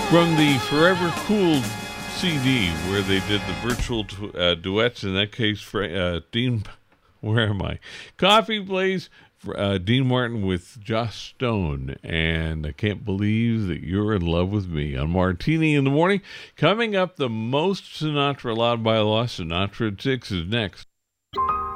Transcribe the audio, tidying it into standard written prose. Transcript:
From the Forever Cool CD, where they did the virtual duets, in that case, Dean, where am I? Coffee Blaze, Dean Martin with Joss Stone, and I Can't Believe That You're in Love with Me on Martini in the Morning. Coming up, the most Sinatra allowed by law, Sinatra at 6 is next.